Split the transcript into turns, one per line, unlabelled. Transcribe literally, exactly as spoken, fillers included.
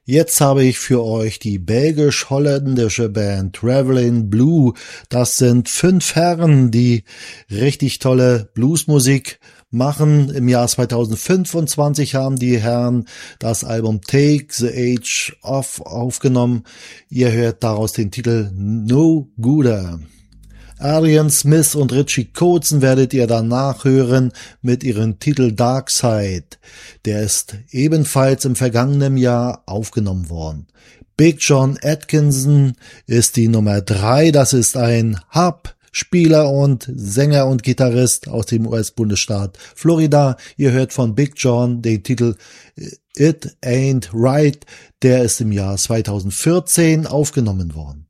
Jetzt habe ich für euch die belgisch-holländische Band Traveling Blue. Das sind fünf Herren, die richtig tolle Bluesmusik machen. Im Jahr zweitausendfünfundzwanzig haben die Herren das Album Take the Age Off aufgenommen. Ihr hört daraus den Titel No Gooder. Adrian Smith und Richie Kotzen werdet ihr danach hören mit ihrem Titel Dark Side. Der ist ebenfalls im vergangenen Jahr aufgenommen worden. Big John Atkinson ist die Nummer drei. Das ist ein Harp-Spieler und Sänger und Gitarrist aus dem U S-Bundesstaat Florida. Ihr hört von Big John den Titel It Ain't Right. Der ist im Jahr zweitausendvierzehn aufgenommen worden.